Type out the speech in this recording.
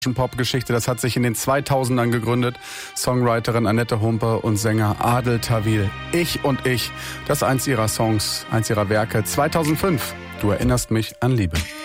Popgeschichte. Das hat sich in den 2000ern gegründet. Songwriterin Annette Humpe und Sänger Adel Tawil. Ich und ich, das ist eins ihrer Songs, eins ihrer Werke. 2005, du erinnerst mich an Liebe.